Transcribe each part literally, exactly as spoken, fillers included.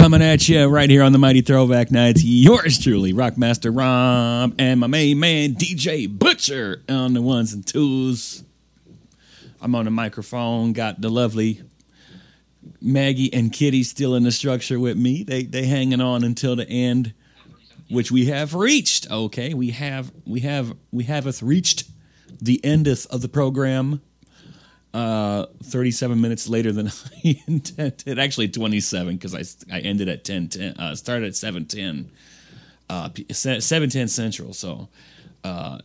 coming at you right here on the Mighty Throwback Nights. Yours truly, Rockmaster Rob, and my main man, D J Butcher, on the ones and twos. I'm on the microphone, got the lovely Maggie and Kitty still in the structure with me. They they hanging on until the end, which we have reached. Okay, we have we have we haveth reached the endeth of the program. Uh, thirty-seven minutes later than I intended. Actually, twenty-seven because I, I ended at ten ten. Uh, started at seven ten. Uh, seven ten Central. So, uh,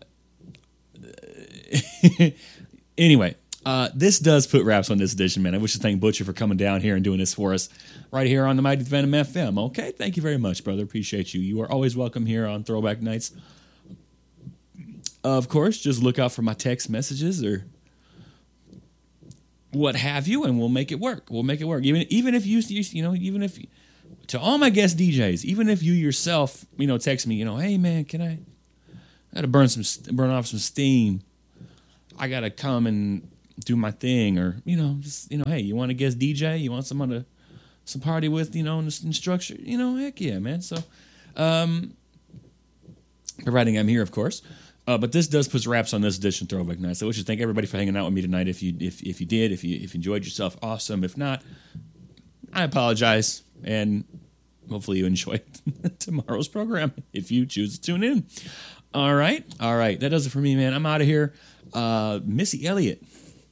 anyway, uh, this does put wraps on this edition, man. I wish to thank Butcher for coming down here and doing this for us right here on the Mighty Venom F M. Okay, thank you very much, brother. Appreciate you. You are always welcome here on Throwback Nights. Uh, of course, just look out for my text messages or what have you, and we'll make it work. We'll make it work. Even even if you, you know, even if, to all my guest D Js, even if you yourself, you know, text me, you know, hey, man, can I, I got to burn some, burn off some steam. I got to come and do my thing. Or, you know, just, you know, hey, you want a guest D J? You want someone to, some party with, you know, in, in structure? You know, heck yeah, man. So, um, providing I'm here, of course. Uh, but this does put wraps on this edition of Throwback Nights. So I wish to thank everybody for hanging out with me tonight. If you if if you did, if you if you enjoyed yourself, awesome. If not, I apologize, and hopefully you enjoyed tomorrow's program if you choose to tune in. All right, all right. That does it for me, man. I'm out of here. Uh, Missy Elliott,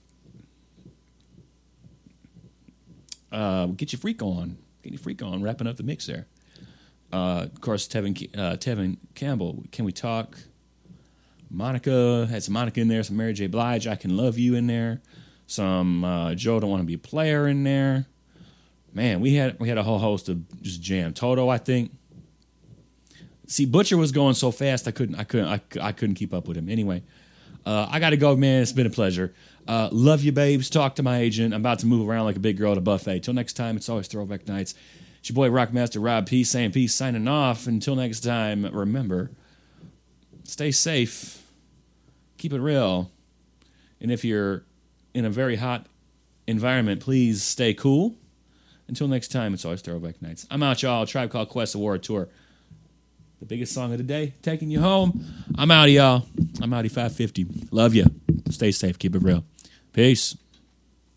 uh, get your freak on, get your freak on. Wrapping up the mix there. Uh, of course, Tevin uh, Tevin Campbell. Can we talk? Monica, had some Monica in there, some Mary J. Blige, I Can Love You in there, some uh, Joe Don't Want to Be a Player in there. Man, we had we had a whole host of just jam. Toto, I think. See, Butcher was going so fast, I couldn't I couldn't I, I couldn't keep up with him. Anyway, uh, I got to go, man. It's been a pleasure. Uh, love you, babes. Talk to my agent. I'm about to move around like a big girl at a buffet. Till next time, it's always Throwback Nights. It's your boy Rockmaster Rob P. saying peace, signing off. Until next time, remember, stay safe. Keep it real. And if you're in a very hot environment, please stay cool. Until next time, it's always Throwback Nights. I'm out, y'all. Tribe Called Quest Award Tour. The biggest song of the day, taking you home. I'm out, y'all. I'm Audi five fifty. Love you. Stay safe. Keep it real. Peace.